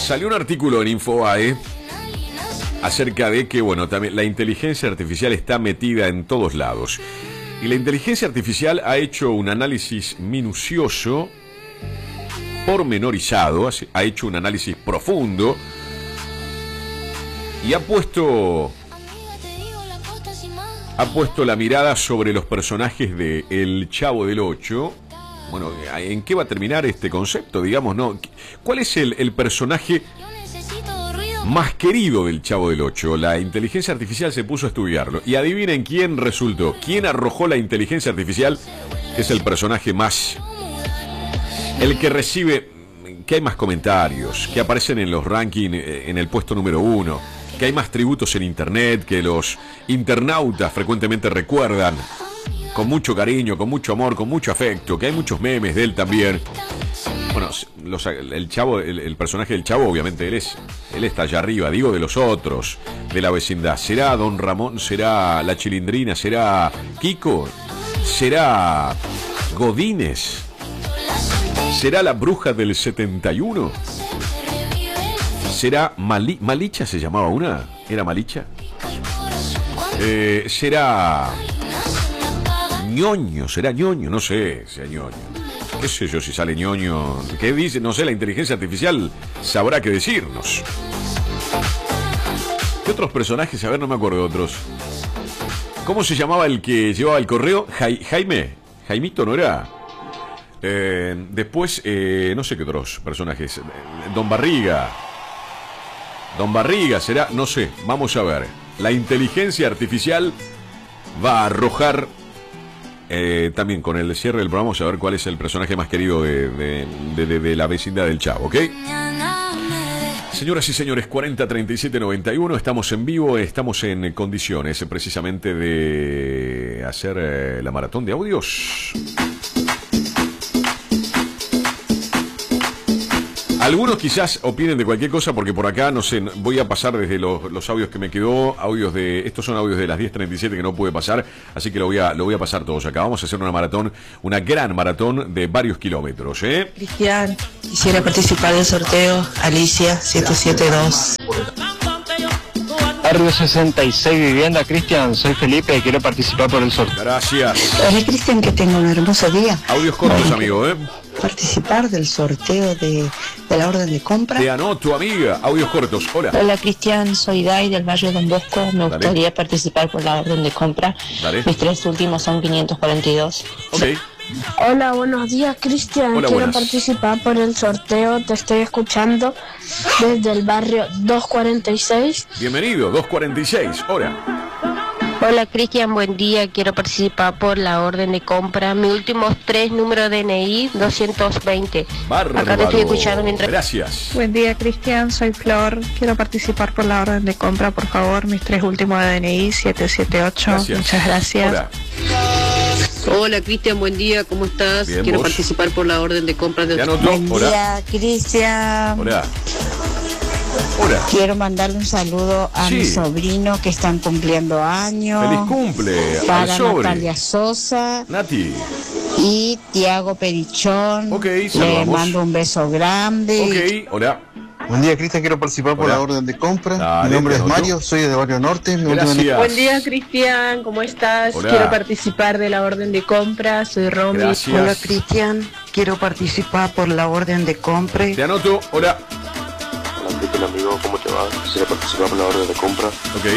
Salió un artículo en Infobae acerca de que, bueno, también la inteligencia artificial está metida en todos lados. Y la inteligencia artificial ha hecho un análisis minucioso, pormenorizado, ha hecho un análisis profundo y ha puesto la mirada sobre los personajes de El Chavo del Ocho. Bueno, ¿en qué va a terminar este concepto? Digamos, ¿no? ¿Cuál es el personaje más querido del Chavo del Ocho? La inteligencia artificial se puso a estudiarlo. Y adivinen quién resultó. ¿Quién arrojó la inteligencia artificial? Que es el personaje más... El que recibe... Que hay más comentarios, que aparecen en los rankings en el puesto número 1, que hay más tributos en internet, que los internautas frecuentemente recuerdan con mucho cariño, con mucho amor, con mucho afecto, que hay muchos memes de él también. Bueno, el Chavo, el personaje del Chavo, obviamente él está allá arriba, digo, de los otros, de la vecindad. ¿Será Don Ramón? ¿Será la Chilindrina? ¿Será Kiko? ¿Será Godínez? ¿Será la bruja del 71? ¿Será Malicha se llamaba una? ¿Era Malicha? ¿Será Ñoño? ¿Será Ñoño? No sé, sea Ñoño. ¿Qué sé yo si sale Ñoño? ¿Qué dice? No sé, la inteligencia artificial sabrá qué decirnos. ¿Qué otros personajes? A ver, no me acuerdo de otros. ¿Cómo se llamaba el que llevaba el correo? Jaime. Jaimito, ¿no era? Después, no sé qué otros personajes. Don Barriga. Don Barriga será, no sé, vamos a ver. La inteligencia artificial va a arrojar, también con el cierre del programa, vamos a ver cuál es el personaje más querido de la vecindad del Chavo, ¿ok? Señoras y señores, 403791, estamos en vivo, estamos en condiciones precisamente de hacer la maratón de audios. Algunos quizás opinen de cualquier cosa porque por acá, no sé, voy a pasar desde los audios que me quedó, estos son audios de las 10:37 que no pude pasar, así que lo voy a pasar todos acá. Vamos a hacer una maratón, una gran maratón de varios kilómetros, ¿eh? Cristian, quisiera participar del sorteo, Alicia 772. Barrio 66, vivienda, Cristian, soy Felipe, quiero participar por el sorteo. Gracias. Hola Cristian, que tenga un hermoso día. Audios cortos, amigo, ¿eh? Participar del sorteo de la orden de compra. Te anoto, amiga. Audios cortos, hola. Hola Cristian, soy Dai del barrio Don Bosco. Me gustaría participar por la orden de compra. Dale. Mis 3 últimos son 542. Ok. Hola, buenos días Cristian. Hola, quiero buenas. participar por el sorteo. Te estoy escuchando desde el barrio 246. Bienvenido, 246, hola. Hola Cristian, buen día. Quiero participar por la orden de compra. Mis últimos 3 números de DNI 220. Bárbaro. Acá te estoy escuchando mientras... Gracias. Buen día Cristian, soy Flor. Quiero participar por la orden de compra, por favor. Mis 3 últimos de DNI 778. Gracias. Muchas gracias. Hola. Hola Cristian, buen día, ¿cómo estás? Bien, Quiero ¿vos? participar por la orden de compra del... Te anoto, Buen hola. día Cristian. Hola. Hola. Quiero mandarle un saludo a Sí. mi sobrino que están cumpliendo años. Feliz cumple al Para sobre. Natalia Sosa Nati. y Tiago Perichón. Ok, Le saludamos. mando un beso grande. Ok, hola. Buen día, Cristian, quiero participar por Hola. la orden de compra. Dale, Mi nombre te es anoto. Mario, soy de Barrio Norte. Mi última- Gracias. Buen día Cristian, ¿cómo estás? Hola. Quiero participar de la orden de compra, soy Romy. Gracias. Hola Cristian, quiero participar por la orden de compra. Te anoto, hola. Hola, Cristian, amigo, ¿cómo te va? Quisiera participar por la orden de compra. Ok,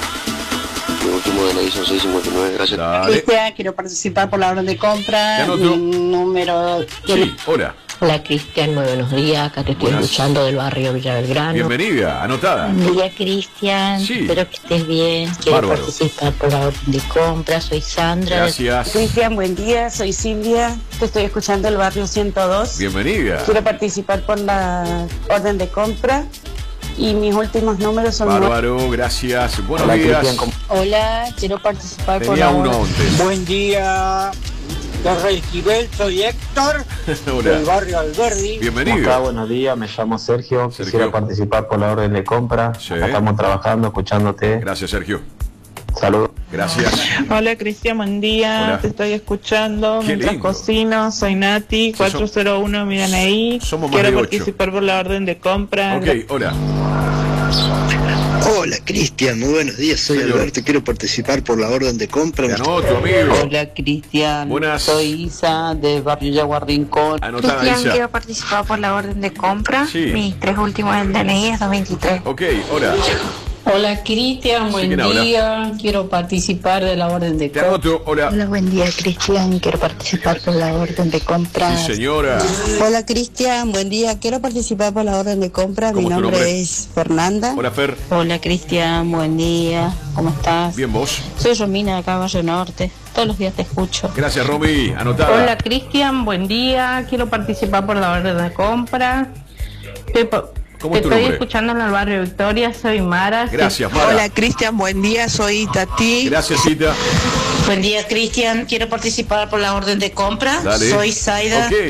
Mi último DNI son 659, gracias. dale. Cristian, quiero participar por la orden de Te compra. anoto. Mi número. Sí, hola. Hola Cristian, muy buenos días. Acá te estoy Buenas. escuchando del barrio Villa Belgrano. Bienvenida, anotada. Buen día Cristian, Sí. espero que estés bien. Quiero Bárbaro. participar por la orden de compra. Soy Sandra. Gracias. Cristian, buen día, soy Silvia, te estoy escuchando del barrio 102. Bienvenida. Quiero participar por la orden de compra y mis últimos números son... Bárbaro, gracias. Buenos Hola, días. Cristian, ¿cómo- Hola, quiero participar por Tenía la uno orden. antes. Buen día, de Esquivel, soy Héctor, del Hola. barrio Alberdi. Bienvenido. buenos días, me llamo Sergio. Sergio. Quisiera participar por la orden de compra. Sí. Acá estamos trabajando, escuchándote. Gracias, Sergio. Saludos. Gracias. Hola Cristian, buen día. Hola. Te estoy escuchando Qué mientras lindo. cocino. Soy Nati, 401 mi DNI. Somos más Quiero de 8. participar por la orden de compra. Ok, hola. Hola Cristian, muy buenos días, soy Señor. Alberto, quiero participar por la orden de compra. Te anoto, amigo. Hola Cristian, Buenas. soy Isa de Barrio Yaguar Rincón. Anotada, Cristian, Isa. quiero participar por la orden de compra. Sí. Mis 3 últimos del DNI es 223. Ok, hola. Hola Cristian, buen ¿quién habla? día. Quiero participar de la orden de Te compra. anoto, hola. Hola, buen día, Cristian. Quiero participar por la orden de compra. Sí, señora. Hola Cristian, buen día. Quiero participar por la orden de compra. Mi ¿Cómo es tu nombre? nombre es Fernanda. Hola, Fer. Hola, Cristian. Buen día. ¿Cómo estás? Bien, vos. Soy Romina de acá, Valle Norte. Todos los días te escucho. Gracias, Romy. Anotada. Hola Cristian, buen día. Quiero participar por la orden de compra. ¿Cómo Te es tu estoy nombre? escuchando en el barrio Victoria, soy Mara. Gracias, Mara. Hola Cristian, buen día. Soy Tati. Gracias, Cita. Buen día, Cristian. Quiero participar por la orden de compra. Dale. Soy Zaida. Ok,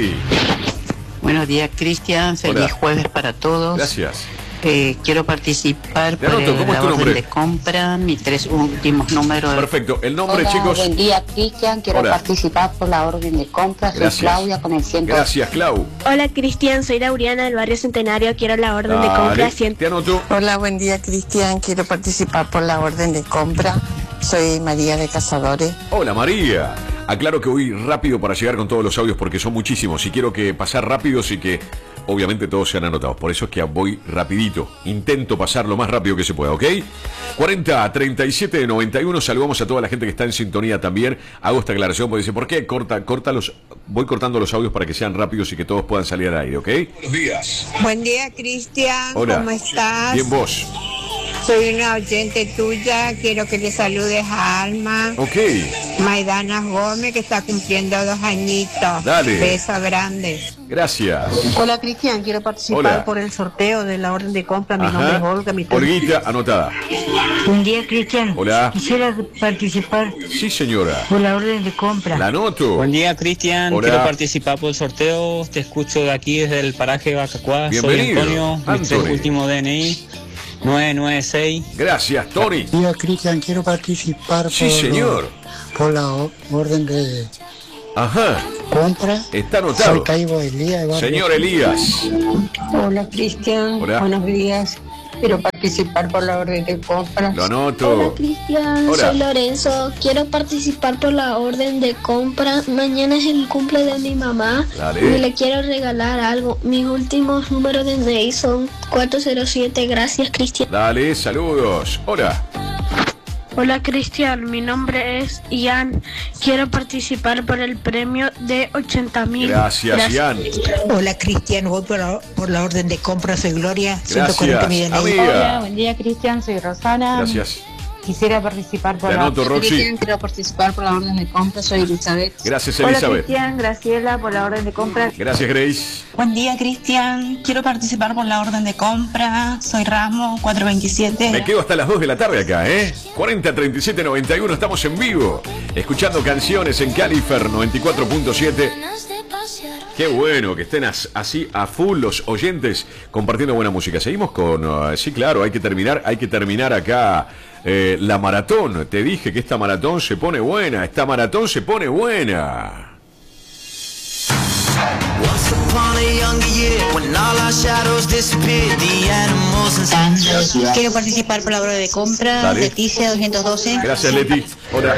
Buenos días Cristian, feliz Hola. jueves para todos. gracias. Quiero participar Te por anoto, ¿cómo es la tu orden nombre? de compra, mis 3 últimos números. Perfecto. El nombre, Hola, chicos. buen día, Cristian. Quiero Hola. participar por la orden de compra. Soy Gracias. Claudia con el 100. Gracias, Clau. Hola Cristian, soy Lauriana del barrio Centenario. Quiero la orden de compra Dale. 100. Te anoto. Hola, buen día Cristian. Quiero participar por la orden de compra. Soy María de Cazadores. Hola, María. Aclaro que voy rápido para llegar con todos los audios porque son muchísimos y quiero que pasar rápidos y que obviamente todos sean anotados. Por eso es que voy rapidito. Intento pasar lo más rápido que se pueda, ¿ok? 40 37 91. Saludamos a toda la gente que está en sintonía también. Hago esta aclaración porque dice, ¿por qué? Corta los... Voy cortando los audios para que sean rápidos y que todos puedan salir al aire, ¿ok? Buenos días. Buen día, Cristian. Hola. ¿Cómo estás? Bien, vos. Soy una oyente tuya. Quiero que le saludes a Alma. Ok. Maidana Gómez, que está cumpliendo 2 añitos. Dale. Besos grandes. Gracias. Hola Cristian, quiero participar Hola. por el sorteo de la orden de compra. Mi Ajá. nombre es Olga. Olguita, anotada. Buen día Cristian. Hola. Quisiera participar Sí, señora. por la orden de compra. La anoto. Buen día, Cristian. Hola. Quiero participar por el sorteo. Te escucho de aquí desde el paraje Bacacuá. Soy Bienvenido, Antonio. Mis 3 Anthony. últimos DNI. 996. Gracias, Tony. Mira, Cristian, quiero participar Sí, señor. por la orden de Ajá. compra. Está anotado. Soy Caibo Elías. de Barrio- Señor Elías. Hola, Cristian. Hola. Buenos días. Quiero participar por la orden de compra. Lo anoto. Cristian, Hola. soy Lorenzo. Quiero participar por la orden de compra. Mañana es el cumple de mi mamá. Dale. Y le quiero regalar algo. Mis últimos números de DNI son 407. Gracias, Cristian. Dale, saludos. Hola. Hola, Cristian. Mi nombre es Ian. Quiero participar por el premio de 80.000. Gracias, Ian. Hola Cristian, voy por la orden de compra. Soy Gloria. Gracias, amiga. buen día Cristian, soy Rosana. Gracias. Quisiera participar por Te la anoto, Roxy. Cristian, quiero participar por la orden de compra. Soy Elizabeth. Gracias, Hola Elizabeth. Cristian, Graciela por la orden de compra. Gracias, Grace. Buen día Cristian. Quiero participar por la orden de compra. Soy Ramos, 427. Me quedo hasta las 2 de la tarde acá, ¿eh? 40 37 91, estamos en vivo. Escuchando canciones en Califer 94.7. Qué bueno que estén así a full los oyentes compartiendo buena música. Seguimos con... sí, claro, hay que terminar acá la maratón. Te dije que esta maratón se pone buena. Esta maratón se pone buena. Quiero participar por la orden de compra. Dale. Leticia 212. Gracias, Leti. Hola.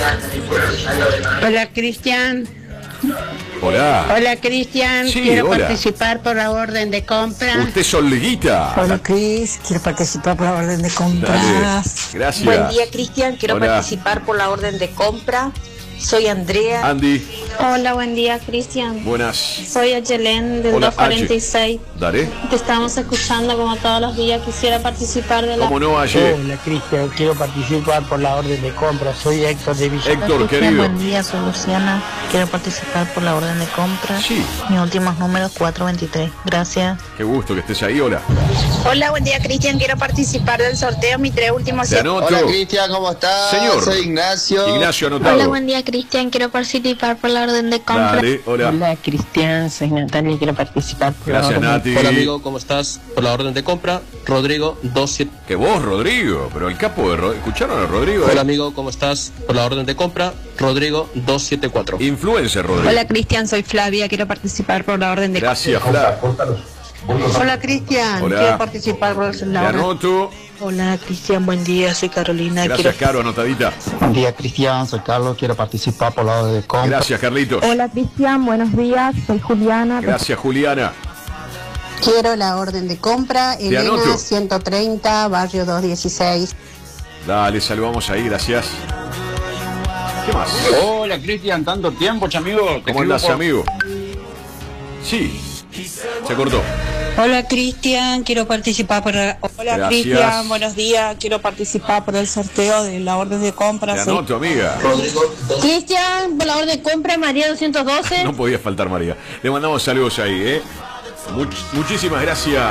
Hola, Cristian. Hola. Hola, Cristian. Sí, Quiero hola. participar por la orden de compra. Usted es Olguita. Hola, Cris, quiero participar por la orden de compra. Dale. Gracias. Buen día Cristian, quiero Hola. participar por la orden de compra. Soy Andrea. Andy, Hola, buen día, Cristian. buenas. Soy Ayelen del Hola, 246. Dale. Te estamos escuchando como todos los días. Quisiera participar de la... ¿Cómo no, Aye? Hola, Cristian, quiero participar por la orden de compra. Soy Héctor de Villa. Héctor, querido. día, soy Luciana. Quiero participar por la orden de compra. Sí. Mis últimos números 423. Gracias. Qué gusto que estés ahí, hola. Hola, buen día Cristian. Quiero participar del sorteo. Mis 3 últimos Te anoto. Hola Cristian, ¿cómo estás? Señor. Soy Ignacio. Ignacio, anotado. Hola, buen día, Cristian, quiero participar por la orden de compra. Dale, hola. Hola Cristian, soy Natalia y quiero participar por Gracias, la orden. Nati. Hola amigo, ¿cómo estás? Por la orden de compra, Rodrigo 27. Que vos, Rodrigo, pero el capo de ¿escucharon a Rodrigo? Hola amigo, ¿cómo estás? Por la orden de compra, Rodrigo 274. Influencer, Rodrigo. Hola Cristian, soy Flavia, quiero participar por la orden de Gracias, Fla. Hola Cristian, Hola. quiero participar por Te la orden. anoto. Hola Cristian, buen día, soy Carolina. Gracias, Caro, anotadita. Buen día, Cristian. Soy Carlos. Quiero participar por la orden de compra. Gracias, Carlitos. Hola Cristian, buenos días, soy Juliana. Gracias, Juliana. Quiero la orden de compra, Elena anoto. 130, barrio 216. Dale, saludamos ahí, gracias. ¿Qué más? Hola Cristian, tanto tiempo, amigo. ¿Cómo andás, amigo? Sí, se cortó. Hola Cristian, quiero participar por... Hola Gracias. Cristian, buenos días, quiero participar por el sorteo de la orden de compra. Te anoto, amiga. Cristian, por la orden de compra, María 212. No podía faltar, María. Le mandamos saludos ahí, ¿eh? Muchísimas gracias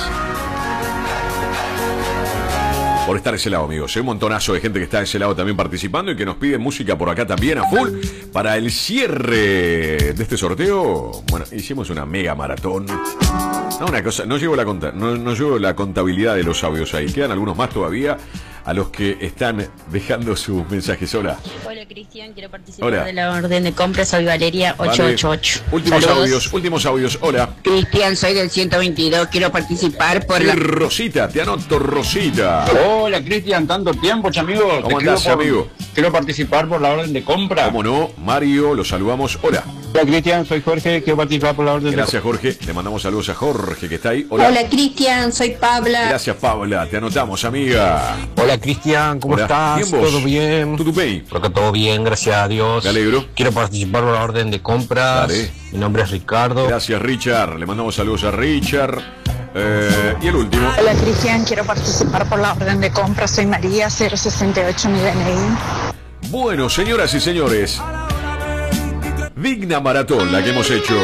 por estar a ese lado, amigos. Hay un montonazo de gente que está a ese lado también participando y que nos pide música por acá también a full para el cierre de este sorteo. Bueno, hicimos una mega maratón. No, una cosa, no llevo la contabilidad de los audios ahí. Quedan algunos más todavía a los que están dejando sus mensajes. Hola. Hola Cristian, quiero participar Hola. de la orden de compra, soy Valeria 888. Vale. Saludos. Últimos audios. Hola. Cristian, soy del 122. Quiero participar por la... Rosita, te anoto, Rosita. Hola Cristian, tanto tiempo, amigo. ¿Cómo andás, amigo? Quiero participar por la orden de compra. ¿Cómo no? Mario, lo saludamos. Hola. Hola Cristian, soy Jorge, quiero participar por la orden Gracias, Jorge. Le mandamos saludos a Jorge, que está ahí. Hola. Hola Cristian, soy Pabla. Gracias, Paula. Te anotamos, amiga. Hola, Cristian. ¿Cómo Hola. estás? Bien, vos. ¿Todo bien? Tutupey. Por acá todo bien, gracias a Dios. Me alegro. Quiero participar por la orden de compras. Dale. Mi nombre es Ricardo. Gracias, Richard. Le mandamos saludos a Richard. Y el último. Hola Cristian, quiero participar por la orden de compra, soy María 068, mi DNI. Bueno, señoras y señores, digna maratón la que hemos hecho.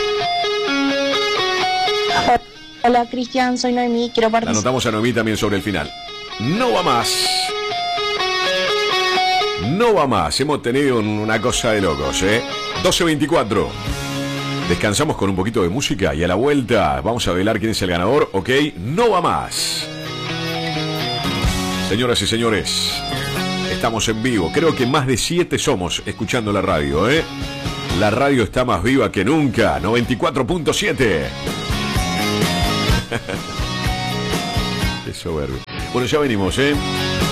Hola Cristian, soy Noemí, quiero participar. Anotamos a Noemí también sobre el final. No va más. No va más. Hemos tenido una cosa de locos, ¿eh? 12:24. Descansamos con un poquito de música y a la vuelta vamos a velar quién es el ganador, ¿ok? No va más. Señoras y señores, estamos en vivo. Creo que más de 7 somos escuchando la radio, ¿eh? La radio está más viva que nunca. 94.7. Qué soberbio. Bueno, ya venimos, ¿eh?